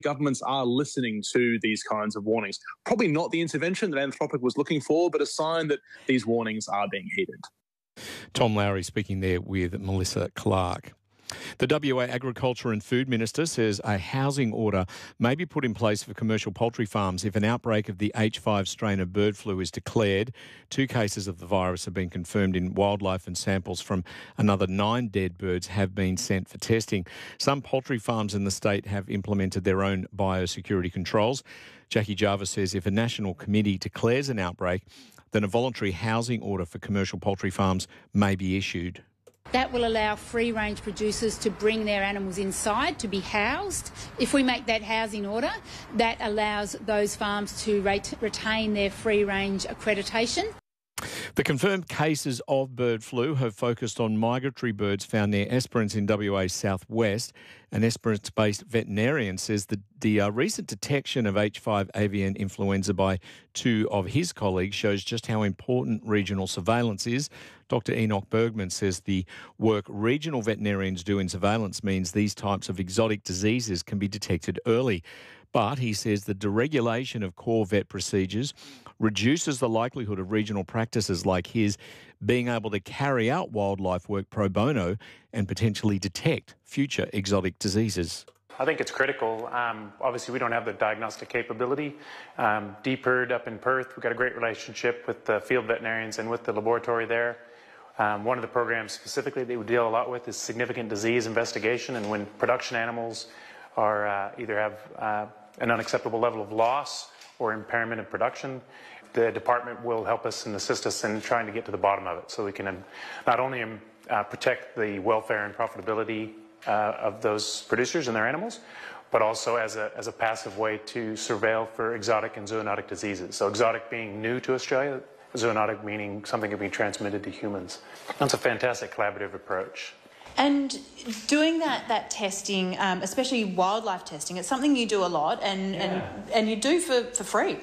Governments are listening to these kinds of warnings. Probably not the intervention that Anthropic was looking for, but a sign that these warnings are being heeded. Tom Lowry speaking there with Melissa Clark. The WA Agriculture and Food Minister says a housing order may be put in place for commercial poultry farms if an outbreak of the H5 strain of bird flu is declared. 2 cases of the virus have been confirmed in wildlife, and samples from another 9 dead birds have been sent for testing. Some poultry farms in the state have implemented their own biosecurity controls. Jackie Jarvis says if a national committee declares an outbreak, then a voluntary housing order for commercial poultry farms may be issued. That will allow free-range producers to bring their animals inside to be housed. If we make that housing order, that allows those farms to retain their free-range accreditation. The confirmed cases of bird flu have focused on migratory birds found near Esperance in WA's southwest. An Esperance-based veterinarian says that the recent detection of H5 avian influenza by 2 of his colleagues shows just how important regional surveillance is. Dr. Enoch Bergman says the work regional veterinarians do in surveillance means these types of exotic diseases can be detected early. But he says the deregulation of core vet procedures reduces the likelihood of regional practices like his being able to carry out wildlife work pro bono and potentially detect future exotic diseases. I think it's critical. Obviously, we don't have the diagnostic capability. DPIRD up in Perth, we've got a great relationship with the field veterinarians and with the laboratory there. One of the programs specifically that we deal a lot with is significant disease investigation, and when production animals are either have an unacceptable level of loss or impairment in production, the department will help us and assist us in trying to get to the bottom of it so we can not only protect the welfare and profitability of those producers and their animals, but also as a passive way to surveil for exotic and zoonotic diseases. So exotic being new to Australia, zoonotic meaning something that can be transmitted to humans. That's a fantastic collaborative approach. And doing that testing, especially wildlife testing, it's something you do a lot and you do for free.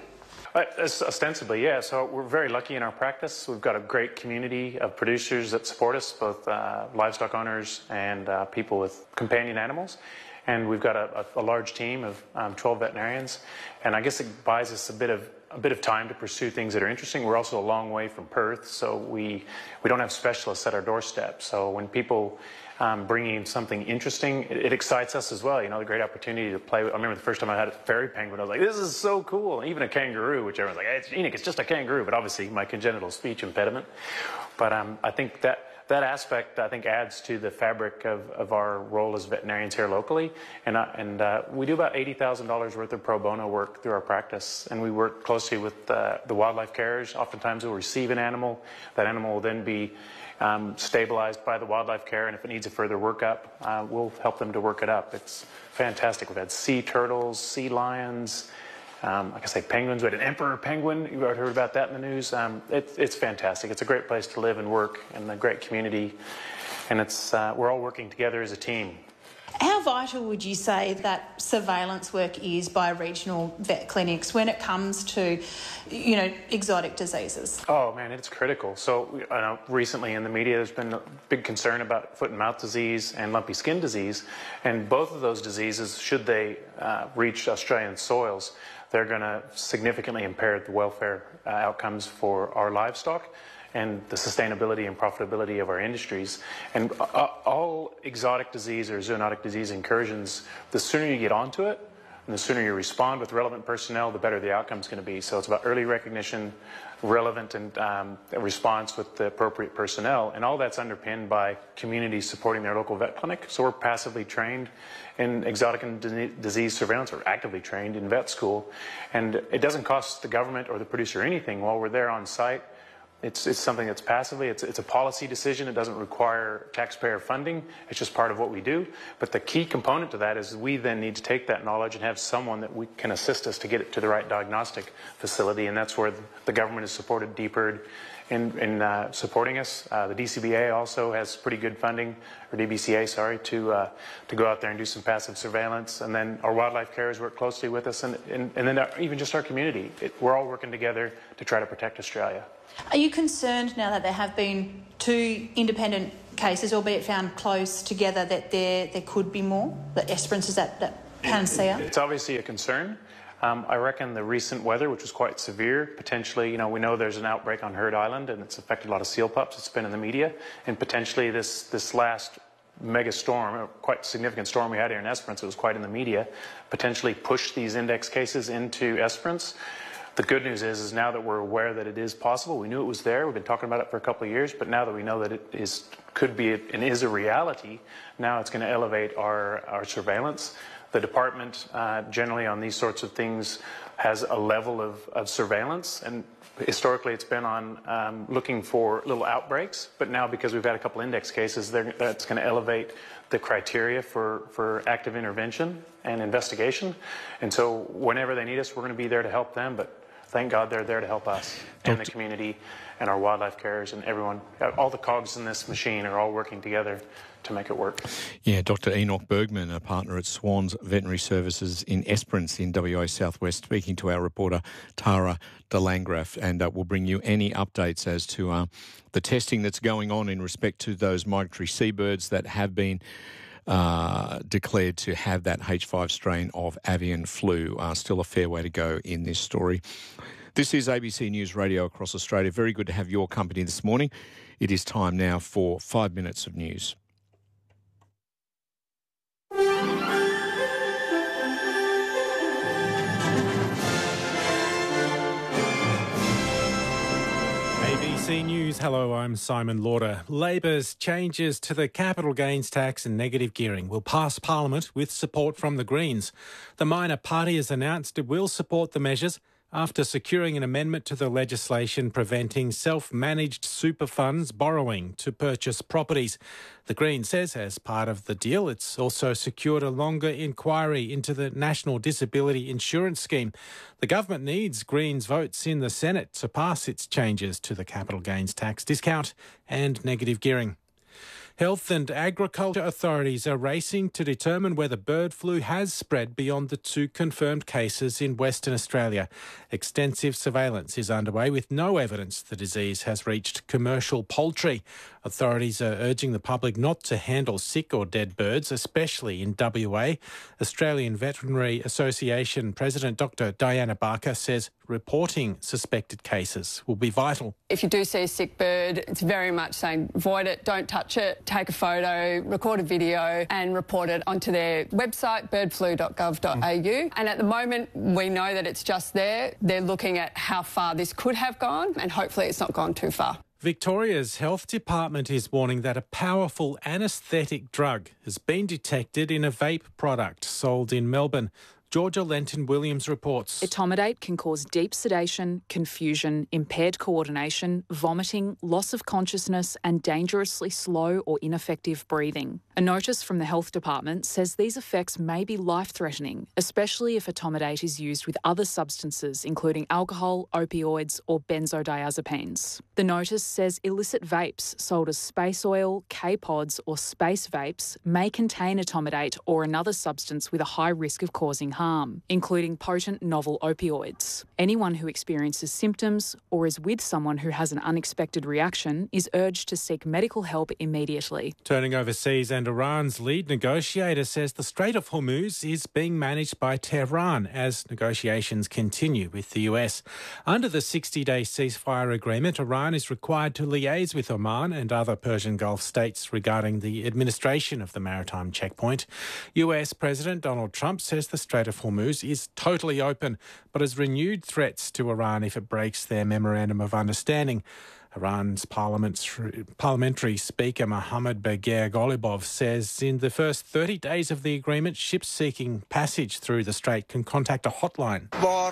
Ostensibly, yeah. So we're very lucky in our practice. We've got a great community of producers that support us, both livestock owners and people with companion animals. And we've got a large team of 12 veterinarians. And I guess it buys us a bit of time to pursue things that are interesting. We're also a long way from Perth, so we don't have specialists at our doorstep. So when people bring in something interesting, it excites us as well. You know, the great opportunity to play with. I remember the first time I had a fairy penguin, I was like, this is so cool. And even a kangaroo, which everyone's like, hey, it's Enoch, it's just a kangaroo. But obviously my congenital speech impediment. But I think that aspect, I think, adds to the fabric of our role as veterinarians here locally. And we do about $80,000 worth of pro bono work through our practice. And we work closely with the wildlife carriers. Oftentimes we'll receive an animal. That animal will then be stabilized by the wildlife care. And if it needs a further workup, we'll help them to work it up. It's fantastic. We've had sea turtles, sea lions, like I say, penguins. We had an emperor penguin. You heard about that in the news. It's fantastic. It's a great place to live and work, and a great community. And we're all working together as a team. How vital would you say that surveillance work is by regional vet clinics when it comes to, exotic diseases? Oh man, it's critical. So recently in the media, there's been a big concern about foot and mouth disease and lumpy skin disease, and both of those diseases, should they reach Australian soils, they're going to significantly impair the welfare outcomes for our livestock and the sustainability and profitability of our industries. And all exotic disease or zoonotic disease incursions, the sooner you get onto it and the sooner you respond with relevant personnel, the better the outcome is going to be. So it's about early recognition, relevant and response with the appropriate personnel, and all that's underpinned by communities supporting their local vet clinic. So we're passively trained in exotic and disease surveillance, or actively trained in vet school, and it doesn't cost the government or the producer anything while we're there on site. It's something that's passively, it's a policy decision. It doesn't require taxpayer funding. It's just part of what we do. But the key component to that is we then need to take that knowledge and have someone that we can assist us to get it to the right diagnostic facility. And that's where the government has supported DPIRD in supporting us. The DCBA also has pretty good funding, or DBCA, sorry, to go out there and do some passive surveillance. And then our wildlife carriers work closely with us, and then even just our community. We're all working together to try to protect Australia. Are you concerned now that there have been 2 independent cases, albeit found close together, that there could be more? That Esperance is that panacea? It's obviously a concern. I reckon the recent weather, which was quite severe, potentially, we know there's an outbreak on Heard Island and it's affected a lot of seal pups. It's been in the media. And potentially this last mega storm, a quite significant storm we had here in Esperance, it was quite in the media, potentially pushed these index cases into Esperance. The good news is now that we're aware that it is possible, we knew it was there, we've been talking about it for a couple of years, but now that we know that it could be and is a reality, now it's going to elevate our surveillance. The department generally on these sorts of things has a level of surveillance, and historically it's been on looking for little outbreaks, but now because we've had a couple index cases, that's going to elevate the criteria for active intervention and investigation. And so whenever they need us, we're going to be there to help them, but thank God they're there to help us and the community and our wildlife carers and everyone. All the cogs in this machine are all working together to make it work. Yeah, Dr. Enoch Bergman, a partner at Swans Veterinary Services in Esperance in WA Southwest, speaking to our reporter Tara de Landgraf, and we'll bring you any updates as to the testing that's going on in respect to those migratory seabirds that have been declared to have that H5 strain of avian flu. Still a fair way to go in this story. This is ABC News Radio across Australia. Very good to have your company this morning. It is time now for 5 minutes of news. ABC News. Hello, I'm Simon Lauder. Labor's changes to the capital gains tax and negative gearing will pass Parliament with support from the Greens. The minor party has announced it will support the measures after securing an amendment to the legislation preventing self-managed super funds borrowing to purchase properties. The Greens says as part of the deal, it's also secured a longer inquiry into the National Disability Insurance Scheme. The government needs Greens votes in the Senate to pass its changes to the capital gains tax discount and negative gearing. Health and agriculture authorities are racing to determine whether bird flu has spread beyond the 2 confirmed cases in Western Australia. Extensive surveillance is underway with no evidence the disease has reached commercial poultry. Authorities are urging the public not to handle sick or dead birds, especially in WA. Australian Veterinary Association President Dr. Diana Barker says reporting suspected cases will be vital. If you do see a sick bird, it's very much saying avoid it, don't touch it, take a photo, record a video and report it onto their website, birdflu.gov.au. And at the moment, we know that it's just there. They're looking at how far this could have gone and hopefully it's not gone too far. Victoria's Health Department is warning that a powerful anaesthetic drug has been detected in a vape product sold in Melbourne. Georgia Lenton-Williams reports. Etomidate can cause deep sedation, confusion, impaired coordination, vomiting, loss of consciousness and dangerously slow or ineffective breathing. A notice from the Health Department says these effects may be life-threatening, especially if etomidate is used with other substances including alcohol, opioids or benzodiazepines. The notice says illicit vapes sold as space oil, K-pods or space vapes may contain etomidate or another substance with a high risk of causing harm, including potent novel opioids. Anyone who experiences symptoms or is with someone who has an unexpected reaction is urged to seek medical help immediately. Turning overseas, and Iran's lead negotiator says the Strait of Hormuz is being managed by Tehran as negotiations continue with the US. Under the 60-day ceasefire agreement, Iran is required to liaise with Oman and other Persian Gulf states regarding the administration of the maritime checkpoint. US President Donald Trump says the Strait of Hormuz is totally open, but has renewed threats to Iran if it breaks their memorandum of understanding. Iran's parliamentary speaker Mohammad Bagher Ghalibaf says in the first 30 days of the agreement, ships seeking passage through the strait can contact a hotline.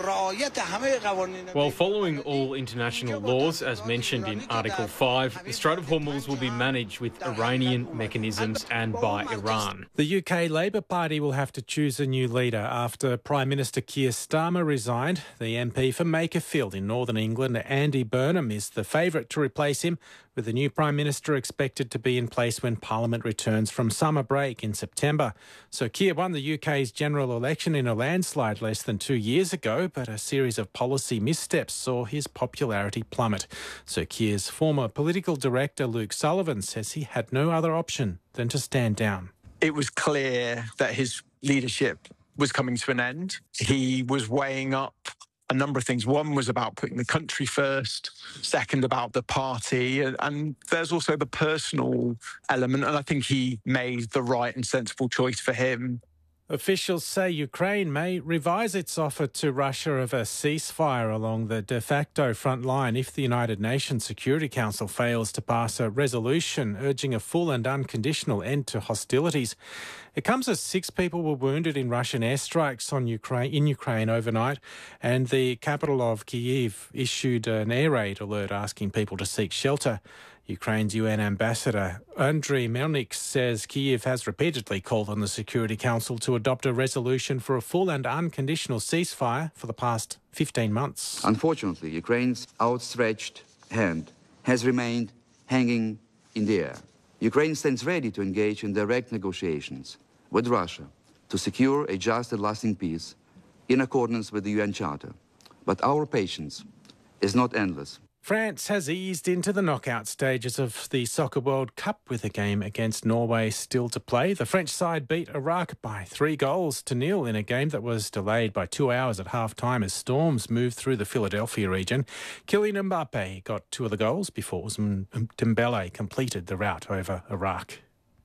While following all international laws, as mentioned in Article 5, the Strait of Hormuz will be managed with Iranian mechanisms and by Iran. The UK Labour Party will have to choose a new leader after Prime Minister Keir Starmer resigned. The MP for Makerfield in Northern England, Andy Burnham, is the favourite to replace him, with the new Prime Minister expected to be in place when Parliament returns from summer break in September. So Keir won the UK's general election in a landslide less than 2 years ago, but a series of policy missteps saw his popularity plummet. So Keir's former political director Luke Sullivan says he had no other option than to stand down. It was clear that his leadership was coming to an end. He was weighing up a number of things. One was about putting the country first, second about the party, and there's also the personal element, and I think he made the right and sensible choice for him. Officials say Ukraine may revise its offer to Russia of a ceasefire along the de facto front line if the United Nations Security Council fails to pass a resolution urging a full and unconditional end to hostilities. It comes as 6 people were wounded in Russian airstrikes on Ukraine overnight, and the capital of Kyiv issued an air raid alert asking people to seek shelter. Ukraine's UN ambassador Andriy Melnik says Kyiv has repeatedly called on the Security Council to adopt a resolution for a full and unconditional ceasefire for the past 15 months. Unfortunately, Ukraine's outstretched hand has remained hanging in the air. Ukraine stands ready to engage in direct negotiations with Russia to secure a just and lasting peace in accordance with the UN Charter. But our patience is not endless. France has eased into the knockout stages of the Soccer World Cup with a game against Norway still to play. The French side beat Iraq by 3-0 in a game that was delayed by 2 hours at half-time as storms moved through the Philadelphia region. Kylian Mbappe got 2 of the goals before Ousmane Dembele completed the rout over Iraq.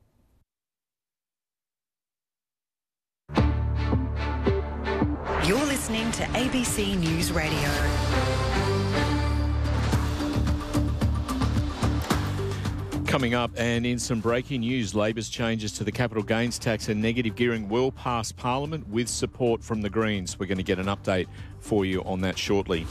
You're listening to ABC News Radio. Coming up, and in some breaking news, Labor's changes to the capital gains tax and negative gearing will pass Parliament with support from the Greens. We're going to get an update for you on that shortly.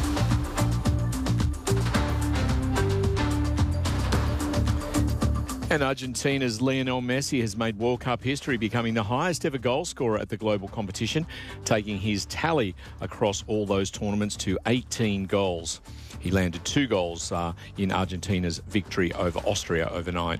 And Argentina's Lionel Messi has made World Cup history, becoming the highest ever goal scorer at the global competition, taking his tally across all those tournaments to 18 goals. He landed 2 goals in Argentina's victory over Austria overnight.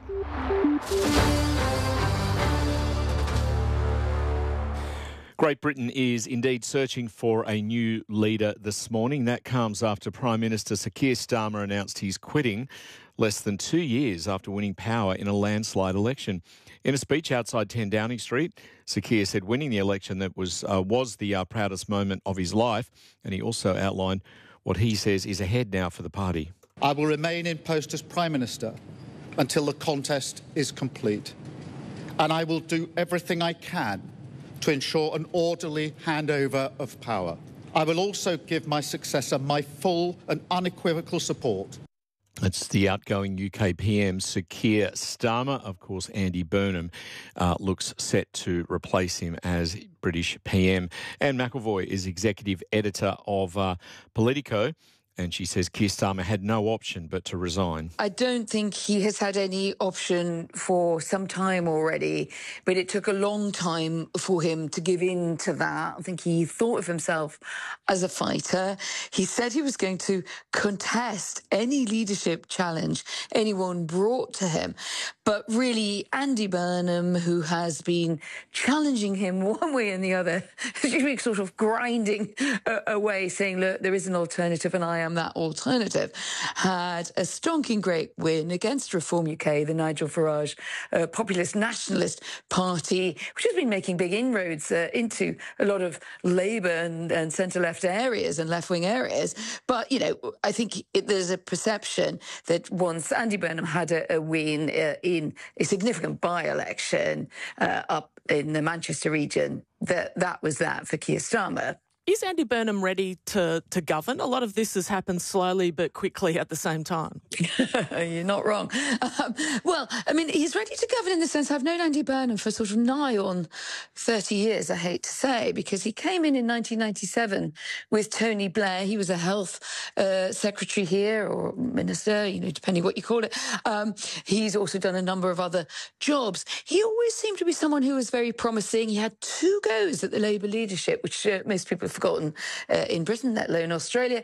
Great Britain is indeed searching for a new leader this morning. That comes after Prime Minister Sir Keir Starmer announced he's quitting less than 2 years after winning power in a landslide election. In a speech outside 10 Downing Street, Sir Keir said winning the election that was the proudest moment of his life, and he also outlined what he says is ahead now for the party. I will remain in post as Prime Minister until the contest is complete, and I will do everything I can to ensure an orderly handover of power. I will also give my successor my full and unequivocal support. It's the outgoing UK PM, Sir Keir Starmer. Of course, Andy Burnham looks set to replace him as British PM. Anne McEvoy is executive editor of Politico, and she says Keir Starmer had no option but to resign. I don't think he has had any option for some time already, but it took a long time for him to give in to that. I think he thought of himself as a fighter. He said he was going to contest any leadership challenge anyone brought to him. But really, Andy Burnham, who has been challenging him one way and the other, sort of grinding away, saying, look, there is an alternative and I am that alternative, had a stonking great win against Reform UK, the Nigel Farage populist nationalist party, which has been making big inroads into a lot of Labour and centre-left areas and left-wing areas. But, you know, I think there's a perception that once Andy Burnham had a win in a significant by-election up in the Manchester region, that was that for Keir Starmer. Is Andy Burnham ready to govern? A lot of this has happened slowly but quickly at the same time. You're not wrong. Well, I mean, he's ready to govern in the sense I've known Andy Burnham for sort of nigh on 30 years, I hate to say, because he came in 1997 with Tony Blair. He was a health secretary here, or minister, you know, depending what you call it. He's also done a number of other jobs. He always seemed to be someone who was very promising. He had 2 goes at the Labour leadership, which most people have forgotten in Britain, let alone Australia.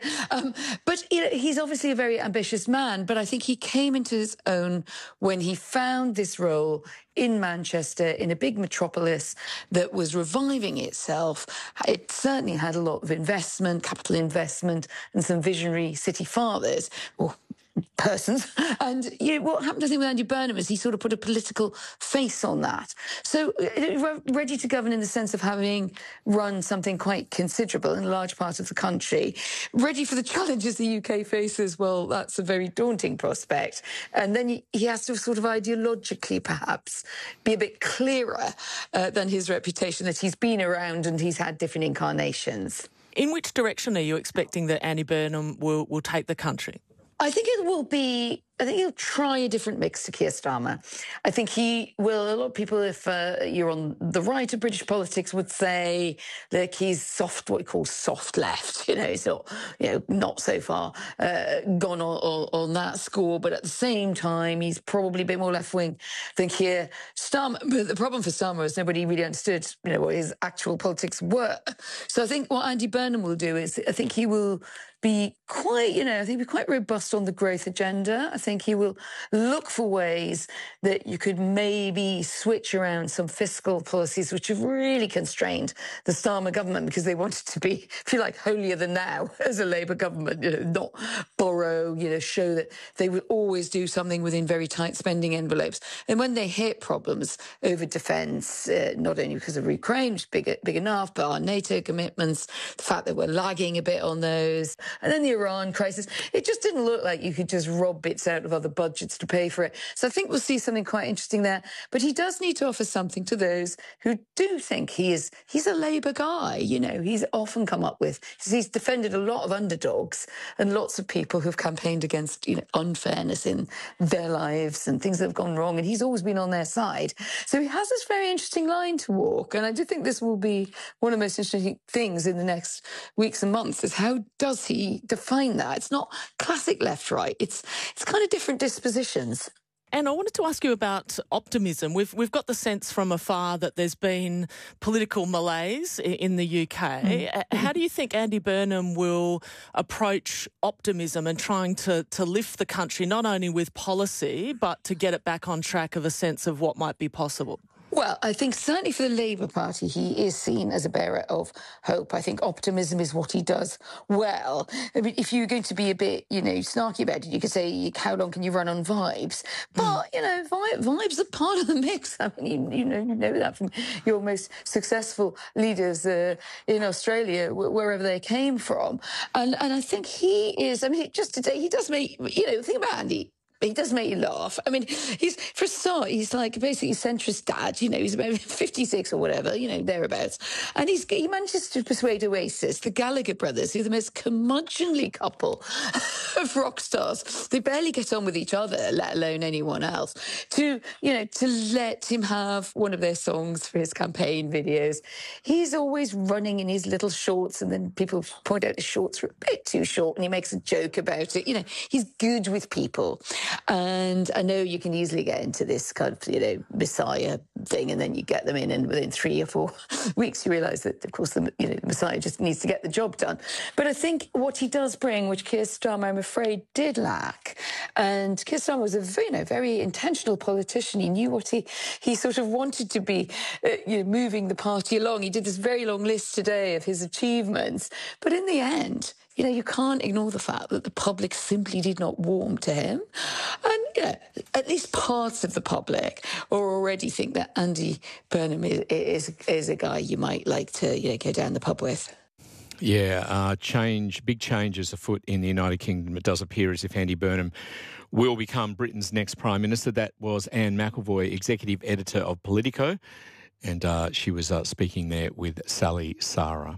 But you know, he's obviously a very ambitious man, but I think he came into his own when he found this role in Manchester, in a big metropolis that was reviving itself. It certainly had a lot of investment, capital investment, and some visionary city fathers, or persons. And what happened, I think, with Andy Burnham is he sort of put a political face on that. So ready to govern in the sense of having run something quite considerable in a large part of the country, ready for the challenges the UK faces. Well, that's a very daunting prospect. And then he has to sort of ideologically perhaps be a bit clearer than his reputation that he's been around and he's had different incarnations. In which direction are you expecting that Andy Burnham will take the country? I think he'll try a different mix to Keir Starmer. I think he will. A lot of people, if you're on the right of British politics, would say, look, he's what we call soft left. He's not so far gone on that score. But at the same time, he's probably a bit more left wing than Keir Starmer. But the problem for Starmer is nobody really understood, what his actual politics were. So I think what Andy Burnham will do is, I think he will be quite robust on the growth agenda. I think he will look for ways that you could maybe switch around some fiscal policies which have really constrained the Starmer government because they wanted to be, if you like, holier than thou as a Labour government, not borrow, show that they would always do something within very tight spending envelopes. And when they hit problems over defence, not only because of Ukraine, which is big enough, but our NATO commitments, the fact that we're lagging a bit on those, and then the Iran crisis, it just didn't look like you could just rob bits out of other budgets to pay for it. So I think we'll see something quite interesting there. But he does need to offer something to those who do think he's a Labour guy. He's often come up with, he's defended a lot of underdogs and lots of people who've campaigned against, unfairness in their lives and things that have gone wrong. And he's always been on their side. So he has this very interesting line to walk. And I do think this will be one of the most interesting things in the next weeks and months is how does he define that? It's not classic left-right. It's kind of different dispositions. And I wanted to ask you about optimism. We've got the sense from afar that there's been political malaise in the UK. How do you think Andy Burnham will approach optimism and trying to lift the country, not only with policy, but to get it back on track of a sense of what might be possible? Well, I think certainly for the Labour Party, he is seen as a bearer of hope. I think optimism is what he does well. I mean, if you're going to be a bit, snarky about it, you could say, how long can you run on vibes? But, vibes are part of the mix. I mean, you know that from your most successful leaders in Australia, wherever they came from. And I think he is, just today, he does make, think about Andy. He does make you laugh. I mean, for a start, he's like basically a centrist dad. He's about 56 or whatever, thereabouts. And he manages to persuade Oasis, the Gallagher brothers, who are the most curmudgeonly couple of rock stars. They barely get on with each other, let alone anyone else. To let him have one of their songs for his campaign videos. He's always running in his little shorts, and then people point out his shorts are a bit too short, and he makes a joke about it. He's good with people. And I know you can easily get into this kind of, Messiah thing, and then you get them in, and within 3 or 4 weeks you realise that, of course, the Messiah just needs to get the job done. But I think what he does bring, which Keir Starmer, I'm afraid, did lack, and Keir Starmer was a very intentional politician. He knew what he sort of wanted to be, moving the party along. He did this very long list today of his achievements. But in the end, you can't ignore the fact that the public simply did not warm to him. And, at least parts of the public already think that Andy Burnham is a guy you might like to, go down the pub with. Yeah, big changes afoot in the United Kingdom. It does appear as if Andy Burnham will become Britain's next Prime Minister. That was Anne McEvoy, Executive Editor of Politico, and she was speaking there with Sally Sara.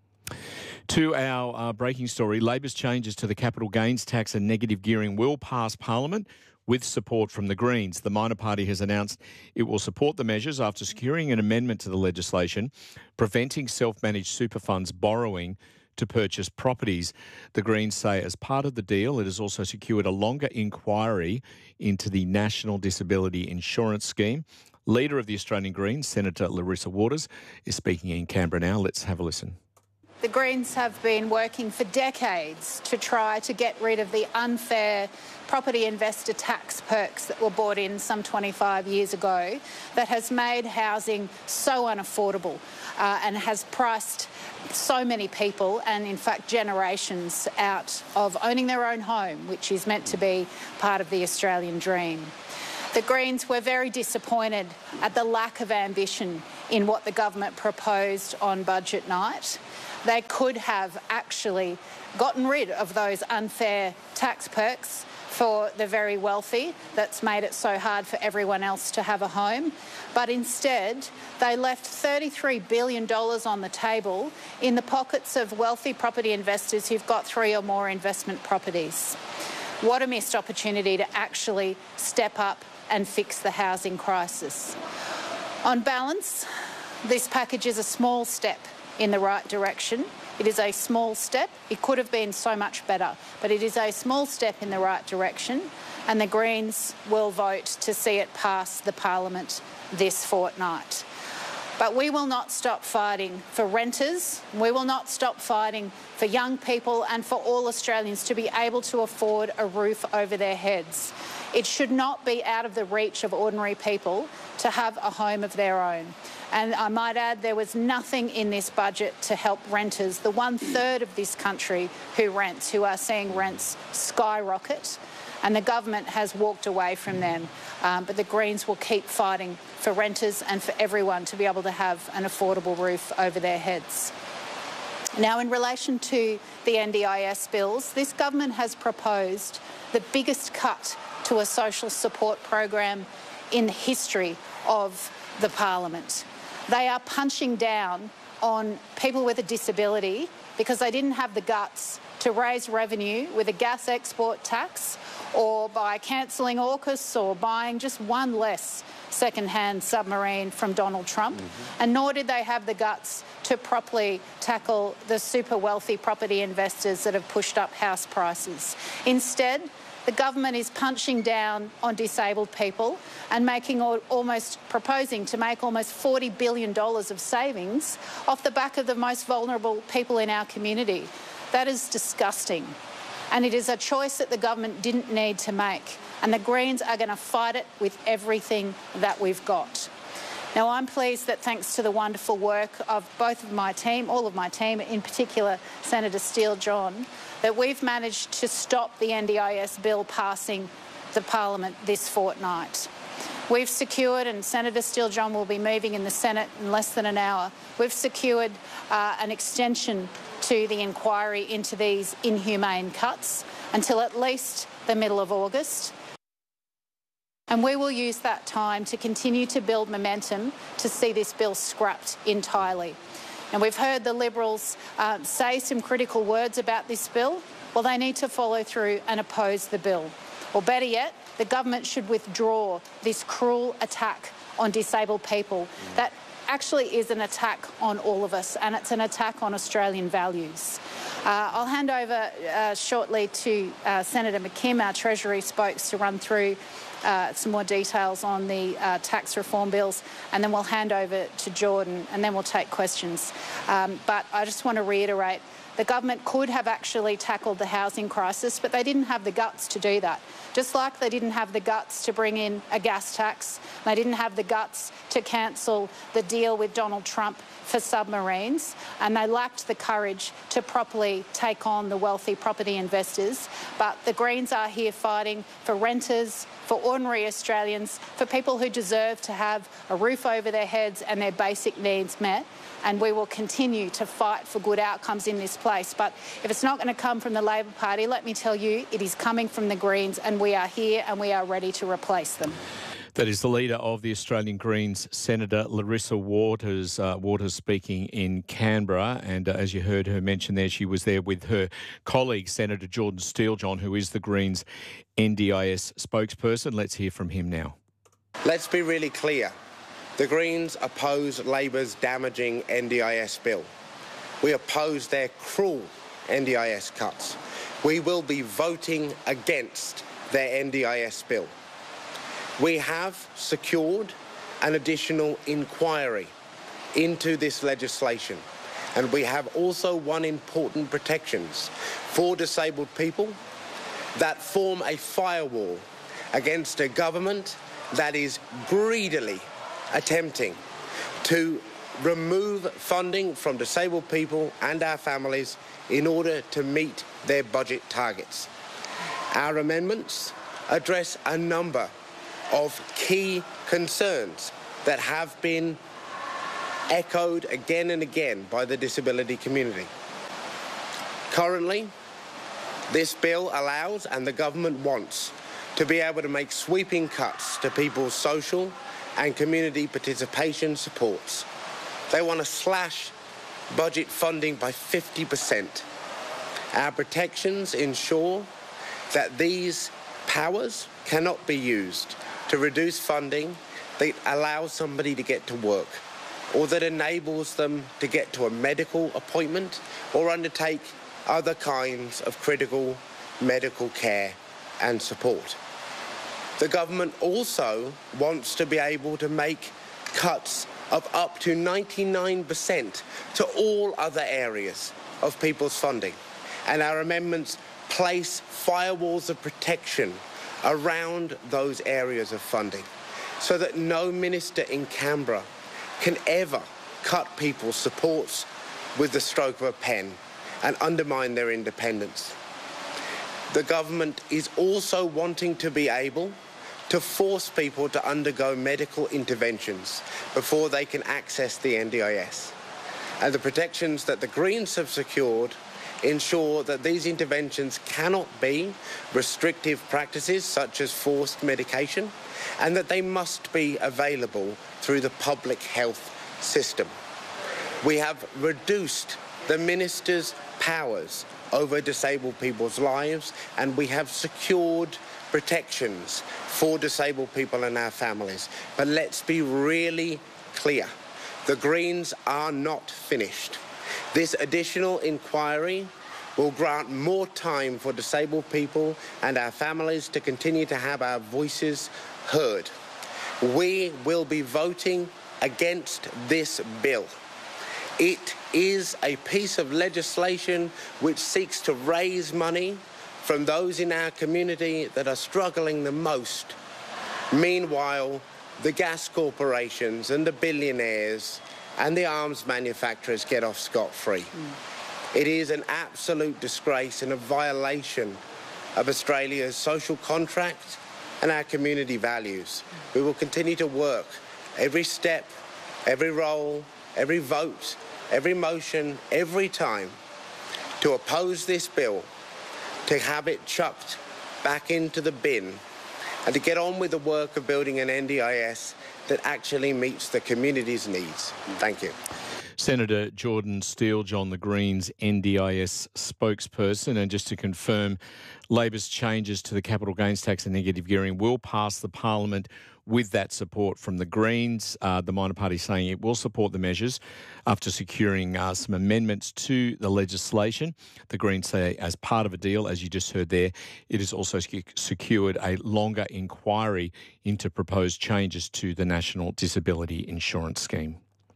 To our breaking story, Labor's changes to the capital gains tax and negative gearing will pass Parliament with support from the Greens. The minor party has announced it will support the measures after securing an amendment to the legislation preventing self-managed super funds borrowing to purchase properties. The Greens say as part of the deal, it has also secured a longer inquiry into the National Disability Insurance Scheme. Leader of the Australian Greens, Senator Larissa Waters, is speaking in Canberra now. Let's have a listen. The the Greens have been working for decades to try to get rid of the unfair property investor tax perks that were brought in some 25 years ago that has made housing so unaffordable and has priced so many people and, in fact, generations out of owning their own home, which is meant to be part of the Australian dream. The Greens were very disappointed at the lack of ambition in what the government proposed on budget night. They could have actually gotten rid of those unfair tax perks for the very wealthy that's made it so hard for everyone else to have a home. But instead, they left $33 billion on the table in the pockets of wealthy property investors who've got 3 or more investment properties. What a missed opportunity to actually step up and fix the housing crisis. On balance, this package is a small step in the right direction. It is a small step. It could have been so much better, but it is a small step in the right direction, and the Greens will vote to see it pass the Parliament this fortnight. But we will not stop fighting for renters. We will not stop fighting for young people and for all Australians to be able to afford a roof over their heads. It should not be out of the reach of ordinary people to have a home of their own. And I might add, there was nothing in this budget to help renters, the 1/3 of this country who rents, who are seeing rents skyrocket. And the government has walked away from them. But the Greens will keep fighting for renters and for everyone to be able to have an affordable roof over their heads. Now, in relation to the NDIS bills, this government has proposed the biggest cut to a social support program in the history of the Parliament. They are punching down on people with a disability because they didn't have the guts to raise revenue with a gas export tax or by cancelling AUKUS or buying just one less second-hand submarine from Donald Trump. And nor did they have the guts to properly tackle the super wealthy property investors that have pushed up house prices. Instead, the government is punching down on disabled people and proposing to make almost $40 billion of savings off the back of the most vulnerable people in our community. That is disgusting. And it is a choice that the government didn't need to make. And the Greens are going to fight it with everything that we've got. Now, I'm pleased that thanks to the wonderful work of both of my team, all of my team, in particular Senator Steele-John, that we've managed to stop the NDIS bill passing the Parliament this fortnight. We've secured, and Senator Steele-John will be moving in the Senate in less than an hour, we've secured an extension to the inquiry into these inhumane cuts until at least the middle of August. And we will use that time to continue to build momentum to see this bill scrapped entirely. And we've heard the Liberals say some critical words about this bill. Well, they need to follow through and oppose the bill. Or better yet, the government should withdraw this cruel attack on disabled people. That actually is an attack on all of us, and it's an attack on Australian values. I'll hand over shortly to Senator McKim, our Treasury spokes, to run through some more details on the tax reform bills, and then we'll hand over to Jordan, and then we'll take questions. But I just want to reiterate, the government could have actually tackled the housing crisis, but they didn't have the guts to do that. Just like they didn't have the guts to bring in a gas tax, they didn't have the guts to cancel the deal with Donald Trump for submarines, and they lacked the courage to properly take on the wealthy property investors. But the Greens are here fighting for renters, for ordinary Australians, for people who deserve to have a roof over their heads and their basic needs met. And we will continue to fight for good outcomes in this place. But if it's not going to come from the Labor Party, let me tell you, it is coming from the Greens, and we are here and we are ready to replace them. That is the leader of the Australian Greens, Senator Larissa Waters. Waters speaking in Canberra, and as you heard her mention there, she was there with her colleague, Senator Jordan Steele-John, who is the Greens NDIS spokesperson. Let's hear from him now. Let's be really clear. The Greens oppose Labor's damaging NDIS bill. We oppose their cruel NDIS cuts. We will be voting against their NDIS bill. We have secured an additional inquiry into this legislation, And we have also won important protections for disabled people that form a firewall against a government that is greedily attempting to remove funding from disabled people and our families in order to meet their budget targets. Our amendments address a number of key concerns that have been echoed again and again by the disability community. Currently, this bill allows, and the government wants, to be able to make sweeping cuts to people's social and community participation supports. They want to slash budget funding by 50%. Our protections ensure that these powers cannot be used to reduce funding that allows somebody to get to work, or that enables them to get to a medical appointment or undertake other kinds of critical medical care and support. The government also wants to be able to make cuts of up to 99% to all other areas of people's funding. And our amendments place firewalls of protection around those areas of funding so that no minister in Canberra can ever cut people's supports with the stroke of a pen and undermine their independence. The government is also wanting to be able to force people to undergo medical interventions before they can access the NDIS. And the protections that the Greens have secured ensure that these interventions cannot be restrictive practices such as forced medication, and that they must be available through the public health system. We have reduced the minister's powers over disabled people's lives, and we have secured protections for disabled people and our families. But let's be really clear. The Greens are not finished. This additional inquiry will grant more time for disabled people and our families to continue to have our voices heard. We will be voting against this bill. It is a piece of legislation which seeks to raise money from those in our community that are struggling the most. Meanwhile, the gas corporations and the billionaires and the arms manufacturers get off scot-free. It is an absolute disgrace and a violation of Australia's social contract and our community values. We will continue to work every step, every role, every vote, every motion, every time to oppose this bill, to have it chucked back into the bin, and to get on with the work of building an NDIS that actually meets the community's needs. Thank you. Senator Jordan Steele-John, the Greens NDIS spokesperson. And just to confirm, Labor's changes to the capital gains tax and negative gearing will pass the parliament with that support from the Greens. The minor party saying it will support the measures after securing some amendments to the legislation. The Greens say as part of a deal, as you just heard there, it has also secured a longer inquiry into proposed changes to the National Disability Insurance Scheme.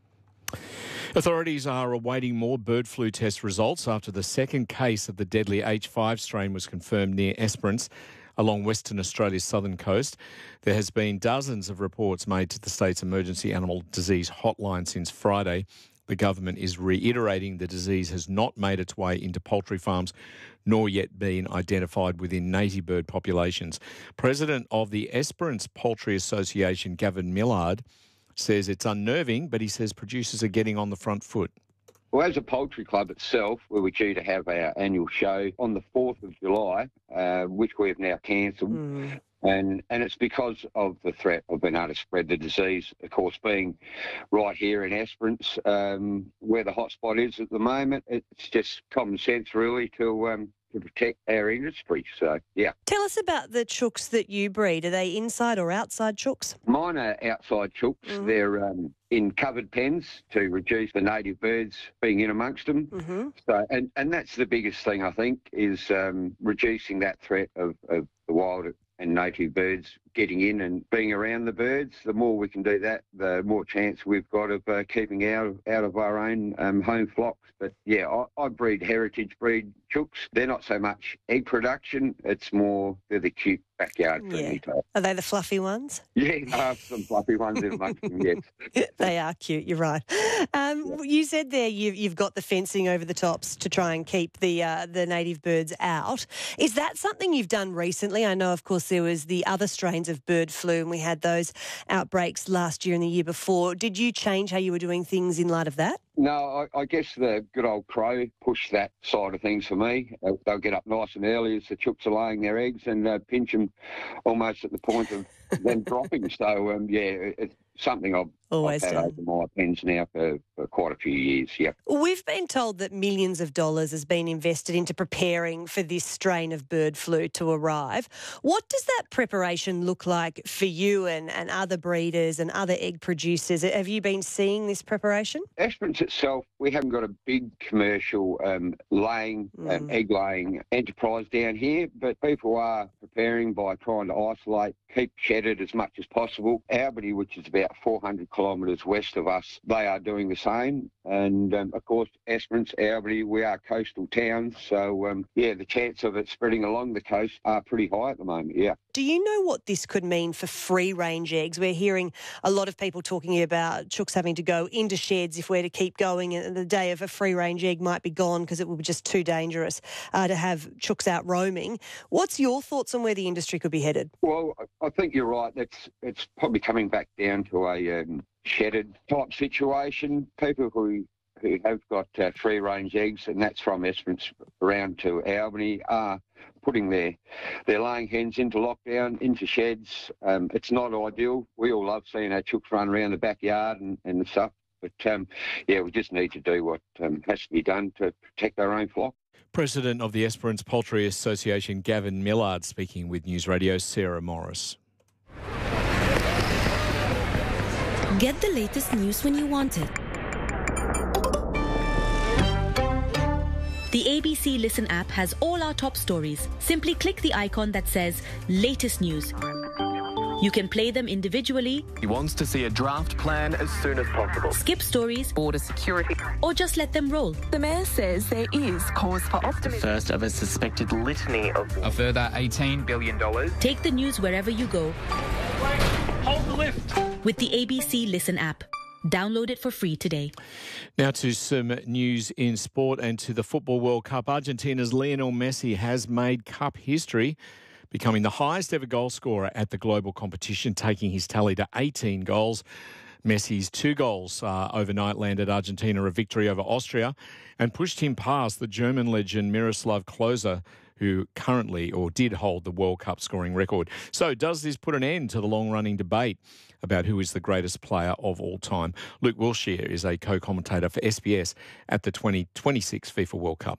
Authorities are awaiting more bird flu test results after the second case of the deadly H5 strain was confirmed near Esperance along Western Australia's southern coast. There has been dozens of reports made to the state's emergency animal disease hotline since Friday. The government is reiterating the disease has not made its way into poultry farms nor yet been identified within native bird populations. President of the Esperance Poultry Association, Gavin Millard, says it's unnerving, but he says producers are getting on the front foot. Well, as a poultry club itself, we were due to have our annual show on the 4th of July, which we have now cancelled. And it's because of the threat of being able to spread the disease, of course, being right here in Esperance, where the hotspot is at the moment. It's just common sense, really, to protect our industry. So, yeah. Tell us about the chooks that you breed. Are they inside or outside chooks? Mine are outside chooks. They're in covered pens to reduce the native birds being in amongst them. So, and that's the biggest thing, I think, is reducing that threat of the wild and native birds getting in and being around the birds. The more we can do that, the more chance we've got of keeping out of our own home flocks. But yeah, I breed heritage breed chooks. They're not so much egg production, it's more they're the cute backyard friendly type. Are they the fluffy ones? Yeah, there are some fluffy ones in amongst them, yes. They are cute, you're right. You said there you've got the fencing over the tops to try and keep the native birds out. Is that something you've done recently? I know, of course, there was the other strains of bird flu and we had those outbreaks last year and the year before. Did you change how you were doing things in light of that? No, I guess the good old crow pushed that side of things for me. They'll get up nice and early as the chooks are laying their eggs and pinch them almost at the point of them dropping. So, it's something I've had over my pens now for quite a few years, yeah. We've been told that millions of dollars has been invested into preparing for this strain of bird flu to arrive. What does that preparation look like for you and other breeders and other egg producers? Have you been seeing this preparation? Esperance itself, we haven't got a big commercial egg-laying enterprise down here, but people are preparing by trying to isolate, keep shedded as much as possible. Albany, which is about 400 kilometres west of us, they are doing the same. And, of course, Esperance, Albany, we are coastal towns. So, the chance of it spreading along the coast are pretty high at the moment, yeah. Do you know what this could mean for free-range eggs? We're hearing a lot of people talking about chooks having to go into sheds if we're to keep going, and the day of a free-range egg might be gone because it will be just too dangerous to have chooks out roaming. What's your thoughts on where the industry could be headed? Well, I think you're right. It's probably coming back down to a shedded type situation. People who have got free-range eggs, and that's from Esperance around to Albany, are putting their laying hens into lockdown, into sheds. It's not ideal. We all love seeing our chooks run around the backyard and stuff. But, we just need to do what has to be done to protect our own flock. President of the Esperance Poultry Association, Gavin Millard, speaking with News Radio's Sarah Morris. Get the latest news when you want it. The ABC Listen app has all our top stories. Simply click the icon that says Latest News. You can play them individually. He wants to see a draft plan as soon as possible. Skip stories. Border security. Or just let them roll. The Mayor says there is cause for optimism. First of a suspected litany of... A further $18 billion. Take the news wherever you go. Hold the lift. With the ABC Listen app. Download it for free today. Now to some news in sport and to the Football World Cup. Argentina's Lionel Messi has made cup history, becoming the highest ever goal scorer at the global competition, taking his tally to 18 goals. Messi's 2 goals overnight landed Argentina a victory over Austria and pushed him past the German legend Miroslav Klose, who currently or did hold the World Cup scoring record. So does this put an end to the long-running debate about who is the greatest player of all time? Luke Wilshere is a co-commentator for SBS at the 2026 FIFA World Cup.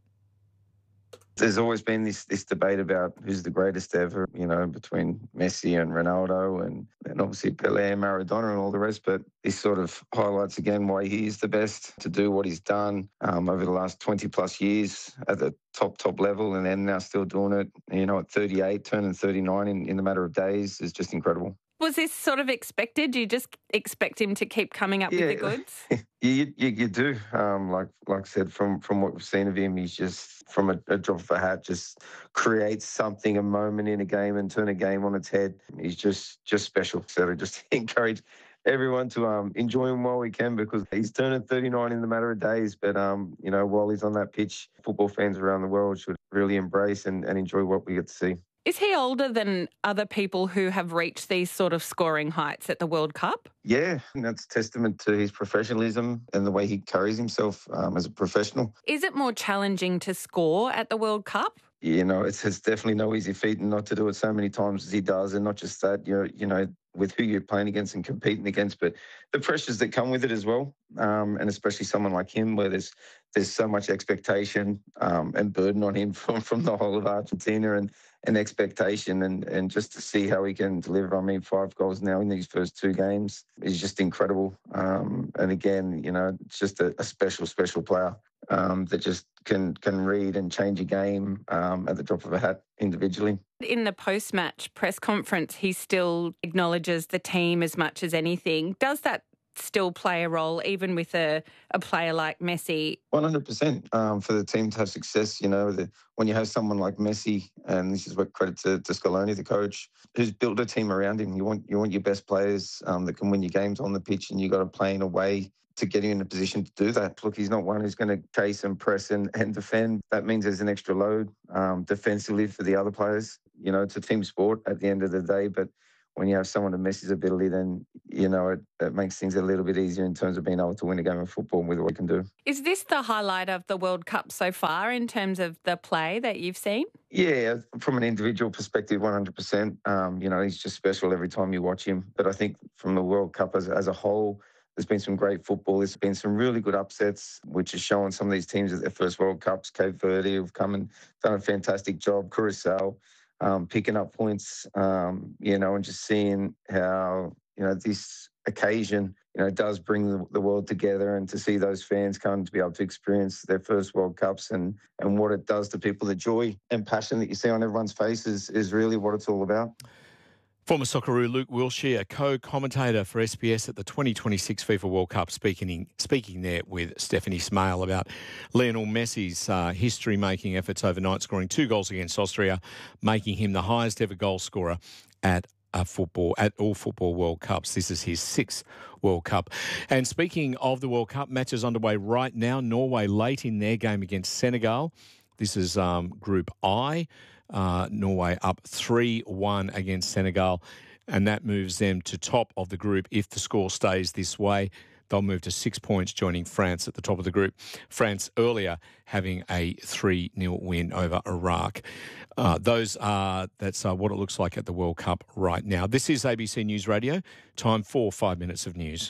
There's always been this debate about who's the greatest ever, between Messi and Ronaldo and obviously Pelé and Maradona and all the rest. But this sort of highlights again why he is the best to do what he's done over the last 20 plus years at the top level, and then now still doing it, at 38, turning 39 in the matter of days is just incredible. Was this sort of expected? Do you just expect him to keep coming up with the goods? You do. Like I said, from what we've seen of him, he's just, from a drop of a hat, just creates something, a moment in a game and turn a game on its head. He's just special. So I just encourage everyone to enjoy him while we can, because he's turning 39 in the matter of days. But, while he's on that pitch, football fans around the world should really embrace and enjoy what we get to see. Is he older than other people who have reached these sort of scoring heights at the World Cup? Yeah, and that's testament to his professionalism and the way he carries himself as a professional. Is it more challenging to score at the World Cup? It's definitely no easy feat, and not to do it so many times as he does, and not just that, with who you're playing against and competing against, but the pressures that come with it as well, and especially someone like him where there's so much expectation and burden on him from the whole of Argentina and expectation, and just to see how he can deliver. 5 goals now in these first 2 games is just incredible. And again, it's just a special player. that just can read and change a game at the drop of a hat individually. In the post-match press conference, he still acknowledges the team as much as anything. Does that still play a role, even with a player like Messi? 100% for the team to have success. You know, when you have someone like Messi, and this is what credit to Scaloni, the coach, who's built a team around him. You want your best players that can win your games on the pitch, and you got to play in a way to get him in a position to do that. Look, he's not one who's going to chase and press and defend. That means there's an extra load defensively for the other players. You know, it's a team sport at the end of the day, but when you have someone of Messi's ability, then, you know, it makes things a little bit easier in terms of being able to win a game of football with what he can do. Is this the highlight of the World Cup so far in terms of the play that you've seen? Yeah, from an individual perspective, 100%. You know, he's just special every time you watch him. But I think from the World Cup as a whole, there's been some great football. There's been some really good upsets, which is showing some of these teams at their first World Cups. Cape Verde have come and done a fantastic job. Curacao, picking up points, you know, and just seeing how, you know, this occasion, you know, does bring the world together, and to see those fans come to be able to experience their first World Cups and what it does to people, the joy and passion that you see on everyone's faces is really what it's all about. Former Socceroo Luke Wilshere, co-commentator for SBS at the 2026 FIFA World Cup, speaking there with Stephanie Smale about Lionel Messi's history-making efforts overnight, scoring 2 goals against Austria, making him the highest ever goal scorer at all football World Cups. This is his 6th World Cup. And speaking of the World Cup, matches underway right now. Norway late in their game against Senegal. This is Group I. Norway up 3-1 against Senegal, and that moves them to top of the group. If the score stays this way, they'll move to 6 points, joining France at the top of the group. France earlier having a 3-0 win over Iraq. That's what it looks like at the World Cup right now. This is ABC News Radio. Time for 5 minutes of news.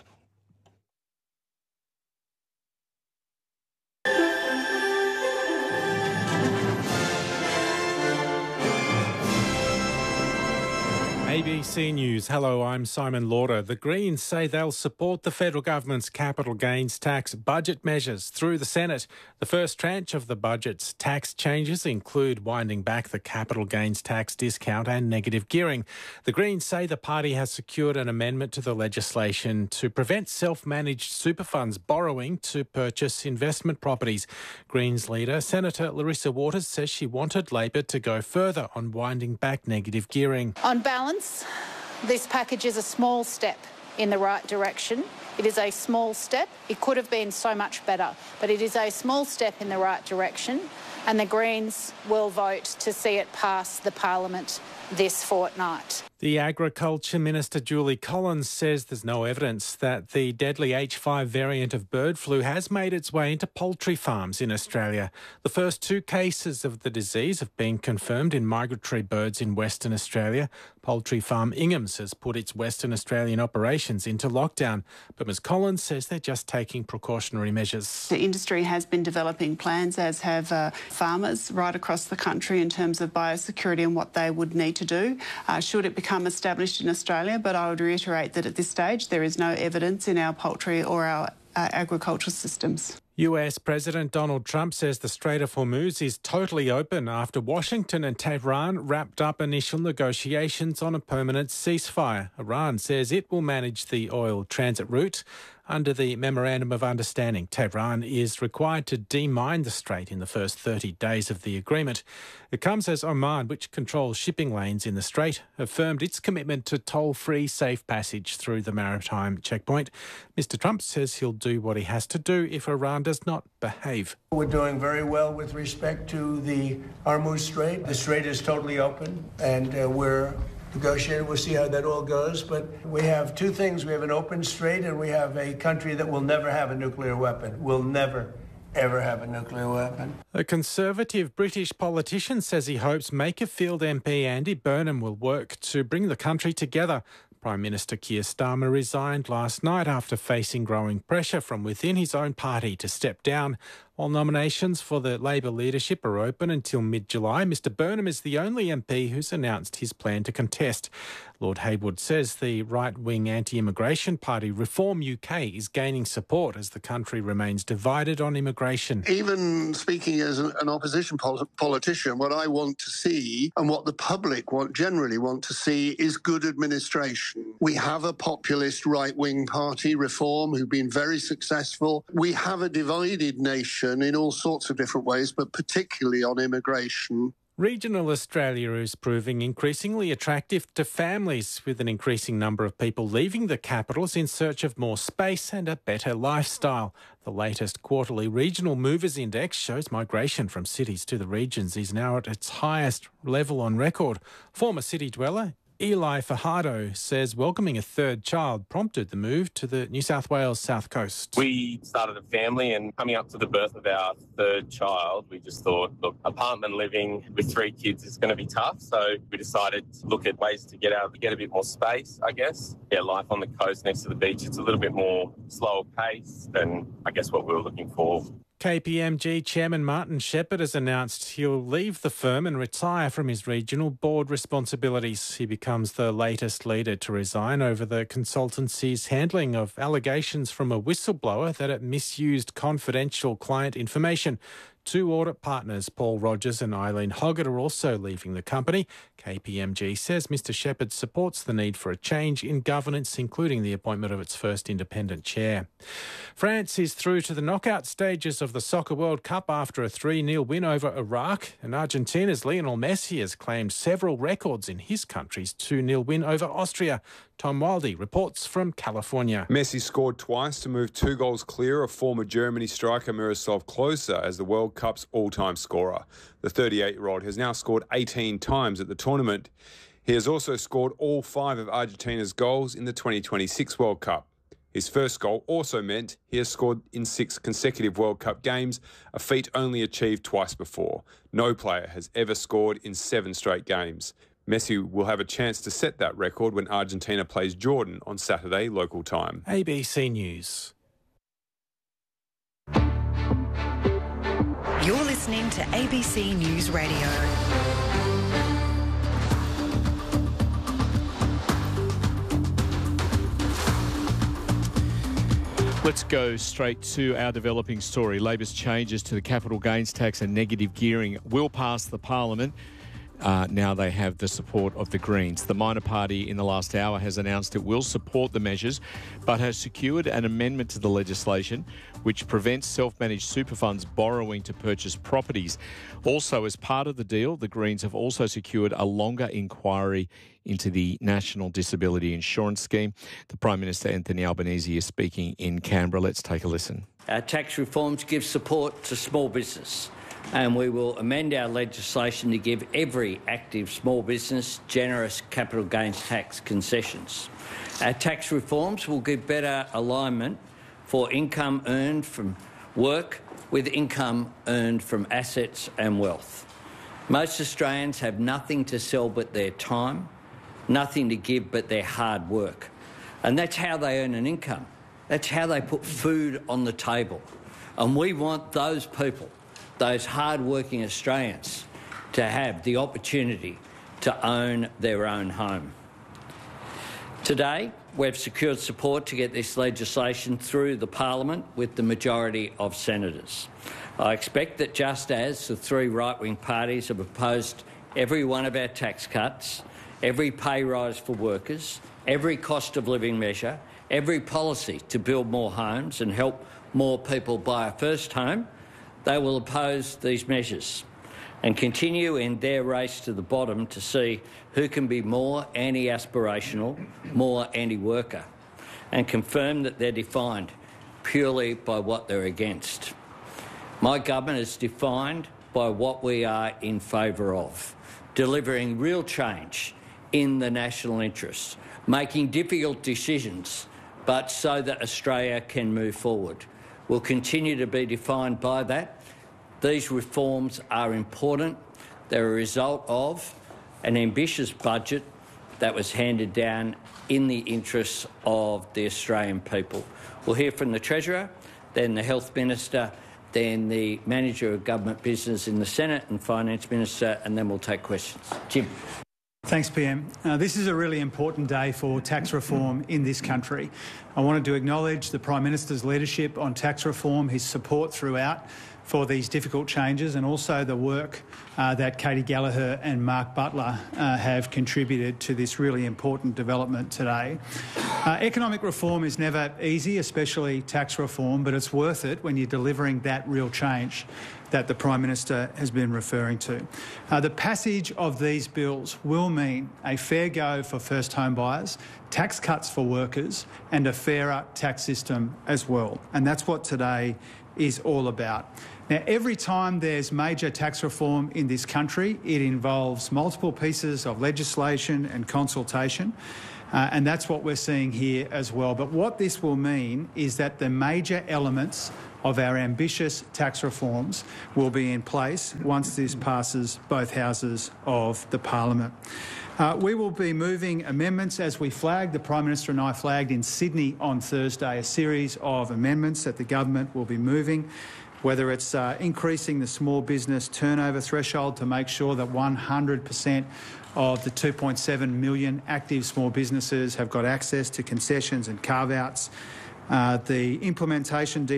ABC News. Hello, I'm Simon Lauder. The Greens say they'll support the federal government's capital gains tax budget measures through the Senate. The first tranche of the budget's tax changes include winding back the capital gains tax discount and negative gearing. The Greens say the party has secured an amendment to the legislation to prevent self-managed super funds borrowing to purchase investment properties. Greens leader Senator Larissa Waters says she wanted Labor to go further on winding back negative gearing. On balance, this package is a small step in the right direction. It is a small step. It could have been so much better, but it is a small step in the right direction, and the Greens will vote to see it pass the Parliament this fortnight. The Agriculture Minister Julie Collins says there's no evidence that the deadly H5 variant of bird flu has made its way into poultry farms in Australia. The first 2 cases of the disease have been confirmed in migratory birds in Western Australia. Poultry farm Ingham's has put its Western Australian operations into lockdown, but Ms Collins says they're just taking precautionary measures. The industry has been developing plans, as have farmers right across the country, in terms of biosecurity and what they would need to do should it become established in Australia. But I would reiterate that at this stage there is no evidence in our poultry or our agricultural systems. US President Donald Trump says the Strait of Hormuz is totally open after Washington and Tehran wrapped up initial negotiations on a permanent ceasefire. Iran says it will manage the oil transit route. Under the Memorandum of Understanding, Tehran is required to demine the strait in the first 30 days of the agreement. It comes as Oman, which controls shipping lanes in the strait, affirmed its commitment to toll-free safe passage through the maritime checkpoint. Mr Trump says he'll do what he has to do if Iran does not behave. We're doing very well with respect to the Hormuz Strait. The strait is totally open, and we're negotiating. We'll see how that all goes. But we have 2 things. We have an open strait, and we have a country that will never have a nuclear weapon. Will never, ever have a nuclear weapon. A Conservative British politician says he hopes Makerfield MP Andy Burnham will work to bring the country together. Prime Minister Keir Starmer resigned last night after facing growing pressure from within his own party to step down. While nominations for the Labor leadership are open until mid-July, Mr Burnham is the only MP who's announced his plan to contest. Lord Haywood says the right-wing anti-immigration party Reform UK is gaining support as the country remains divided on immigration. Even speaking as an opposition politician, what I want to see and what the public generally want to see is good administration. We have a populist right-wing party, Reform, who've been very successful. We have a divided nation in all sorts of different ways, but particularly on immigration. Regional Australia is proving increasingly attractive to families, with an increasing number of people leaving the capitals in search of more space and a better lifestyle. The latest quarterly Regional Movers Index shows migration from cities to the regions is now at its highest level on record. Former city dweller Eli Fajardo says welcoming a third child prompted the move to the New South Wales South Coast. We started a family, and coming up to the birth of our third child, we just thought, look, apartment living with 3 kids is going to be tough. So we decided to look at ways to get a bit more space, I guess. Yeah, life on the coast next to the beach, it's a little bit more slower pace than, I guess, what we were looking for. KPMG Chairman Martin Shepherd has announced he'll leave the firm and retire from his regional board responsibilities. He becomes the latest leader to resign over the consultancy's handling of allegations from a whistleblower that it misused confidential client information. 2 audit partners, Paul Rogers and Eileen Hoggett, are also leaving the company. KPMG says Mr Shepherd supports the need for a change in governance, including the appointment of its first independent chair. France is through to the knockout stages of the Soccer World Cup after a 3-0 win over Iraq, and Argentina's Lionel Messi has claimed several records in his country's 2-0 win over Austria. Tom Wildy reports from California. Messi scored twice to move 2 goals clear of former Germany striker Miroslav Klose as the World Cup's all-time scorer. The 38-year-old has now scored 18 times at the tournament. He has also scored all 5 of Argentina's goals in the 2026 World Cup. His first goal also meant he has scored in 6 consecutive World Cup games, a feat only achieved twice before. No player has ever scored in 7 straight games. Messi will have a chance to set that record when Argentina plays Jordan on Saturday local time. ABC News. You're listening to ABC News Radio. Let's go straight to our developing story. Labor's changes to the capital gains tax and negative gearing will pass the Parliament. Now they have the support of the Greens. The minor party in the last hour has announced it will support the measures, but has secured an amendment to the legislation which prevents self-managed super funds borrowing to purchase properties. Also, as part of the deal, the Greens have also secured a longer inquiry into the National Disability Insurance Scheme. The Prime Minister, Anthony Albanese, is speaking in Canberra. Let's take a listen. Our tax reforms give support to small business, and we will amend our legislation to give every active small business generous capital gains tax concessions. Our tax reforms will give better alignment for income earned from work with income earned from assets and wealth. Most Australians have nothing to sell but their time, nothing to give but their hard work. And that's how they earn an income. That's how they put food on the table. And we want those people, those hard-working Australians, to have the opportunity to own their own home. Today, we've secured support to get this legislation through the Parliament with the majority of senators. I expect that just as the 3 right-wing parties have opposed every one of our tax cuts, every pay rise for workers, every cost of living measure, every policy to build more homes and help more people buy a first home, they will oppose these measures and continue in their race to the bottom to see who can be more anti-aspirational, more anti-worker, and confirm that they're defined purely by what they're against. My government is defined by what we are in favour of, delivering real change in the national interest, making difficult decisions, but so that Australia can move forward. We'll continue to be defined by that. These reforms are important. They're a result of an ambitious budget that was handed down in the interests of the Australian people. We'll hear from the Treasurer, then the Health Minister, then the Manager of Government Business in the Senate and Finance Minister, and then we'll take questions. Jim. Thanks, PM. This is a really important day for tax reform in this country. I wanted to acknowledge the Prime Minister's leadership on tax reform, his support throughout for these difficult changes, and also the work that Katie Gallagher and Mark Butler have contributed to this really important development today. Economic reform is never easy, especially tax reform, but it's worth it when you're delivering that real change that the Prime Minister has been referring to. The passage of these bills will mean a fair go for first home buyers, tax cuts for workers, and a fairer tax system as well. And that's what today is all about. Now, every time there's major tax reform in this country, it involves multiple pieces of legislation and consultation. And that's what we're seeing here as well. But what this will mean is that the major elements of our ambitious tax reforms will be in place once this passes both houses of the Parliament. We will be moving amendments as we flagged. The Prime Minister and I flagged in Sydney on Thursday a series of amendments that the government will be moving, whether it's increasing the small business turnover threshold to make sure that 100% of the 2.7 million active small businesses have got access to concessions and carve-outs. The implementation